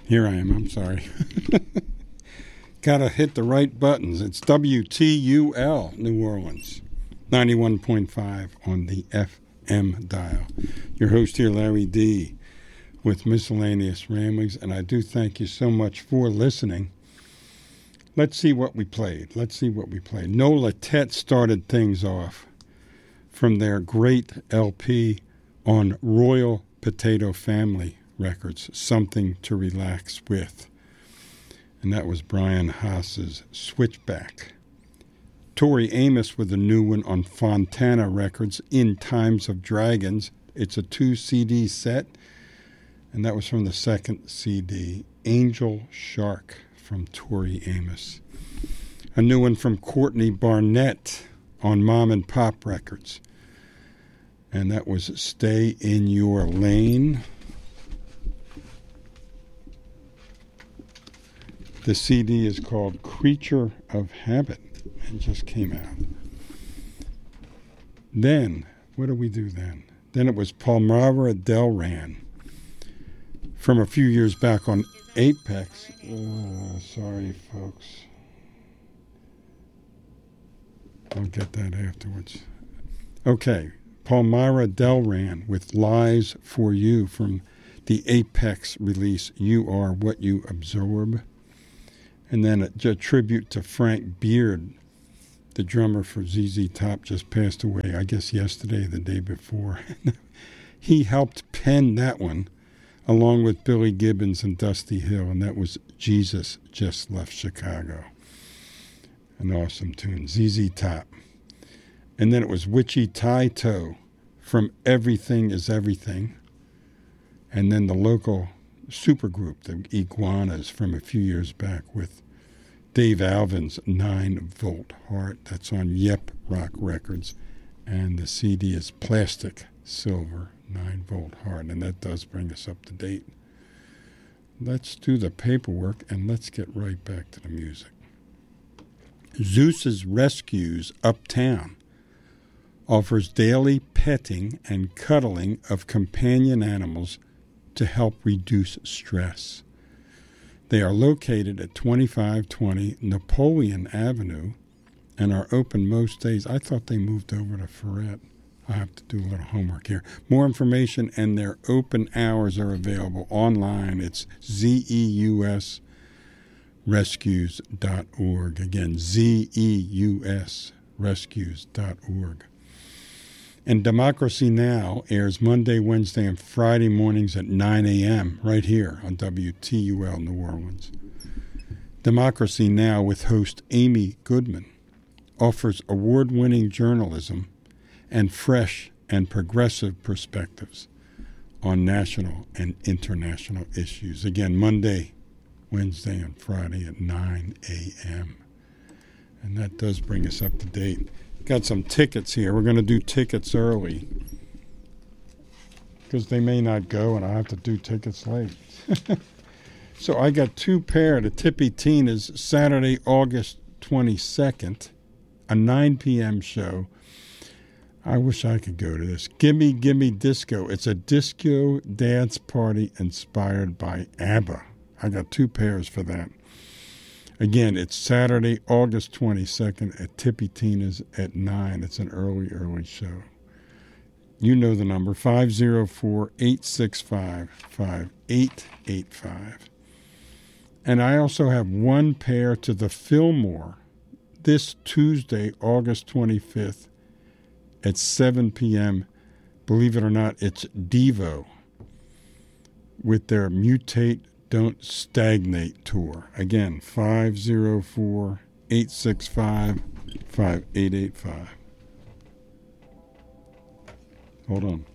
Here I am. I'm sorry. Gotta hit the right buttons. It's WTUL, New Orleans, 91.5 on the FM dial. Your host here, Larry D., with Miscellaneous Ramblings, and I do thank you so much for listening. Let's see what we played. Nola Tet started things off from their great LP on Royal Potato Family Records, Something to Relax With. And that was Brian Haas's Switchback. Tori Amos with a new one on Fontana Records, In Times of Dragons. It's a 2-CD set, and that was from the second CD, Angel Shark from Tori Amos. A new one from Courtney Barnett on Mom and Pop Records, and that was Stay in Your Lane. The CD is called Creature of Habit and just came out. Then, what do we do then? Then it was Palmyra Delran from a few years back on Apex. Sorry, folks. I'll get that afterwards. Okay, Palmyra Delran with Lies for You from the Apex release, You Are What You Absorb. And then a tribute to Frank Beard, the drummer for ZZ Top, just passed away, I guess yesterday, the day before. He helped pen that one, along with Billy Gibbons and Dusty Hill, and that was Jesus Just Left Chicago. An awesome tune, ZZ Top. And then it was Witchy Taito from Everything is Everything. And then the local supergroup, the Iguanas, from a few years back with Dave Alvin's 9-Volt Heart. That's on Yep Rock Records. And the CD is Plastic Silver 9-Volt Heart. And that does bring us up to date. Let's do the paperwork and let's get right back to the music. Zeus's Rescues Uptown offers daily petting and cuddling of companion animals to help reduce stress. They are located at 2520 Napoleon Avenue and are open most days. I thought they moved over to Ferret. I have to do a little homework here. More information and their open hours are available online. It's zeusrescues.org. Again, zeusrescues.org. And Democracy Now! Airs Monday, Wednesday, and Friday mornings at 9 a.m. right here on WTUL New Orleans. Democracy Now! With host Amy Goodman offers award-winning journalism and fresh and progressive perspectives on national and international issues. Again, Monday, Wednesday, and Friday at 9 a.m. And that does bring us up to date. Got some tickets here. We're going to do tickets early because they may not go and I have to do tickets late. So I got 2 pair to Tippy Tina's Saturday, August 22nd, a 9 p.m. show. I wish I could go to this. Gimme Gimme Disco. It's a disco dance party inspired by ABBA. I got 2 pairs for that. Again, it's Saturday, August 22nd at Tippy Tina's at 9. It's an early show. You know the number, 504-865-5885. And I also have 1 pair to the Fillmore this Tuesday, August 25th at 7 p.m. Believe it or not, it's Devo with their Mutate Don't Stagnate tour. Again, 504-865-5885. Hold on.